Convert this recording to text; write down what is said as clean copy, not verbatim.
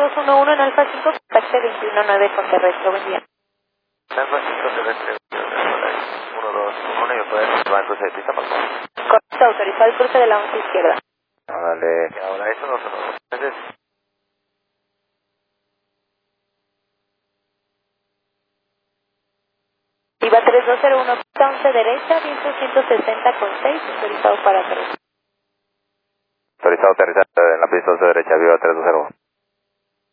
211 en Alfa 5, contacte 219 con terrestre, buen día. Alfa 5 terrestre, 121 y operar banco de pista para acá. Correcto, autorizado el cruce de la 11 izquierda. Dale, ahora eso no son los... Viva 3201, pista 11 derecha, viento 160 con 6, autorizado para aterrizar. Autorizado aterrizar en la pista 11 derecha, viva 320.